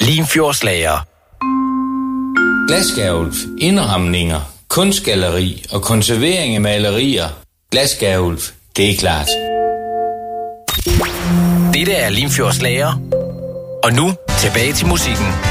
Limfjordslager. Glasgavl, indramninger, kunstgalleri og konservering af malerier. Glasgavl, det er klart. Dette er Limfjordslager. Og nu tilbage til musikken.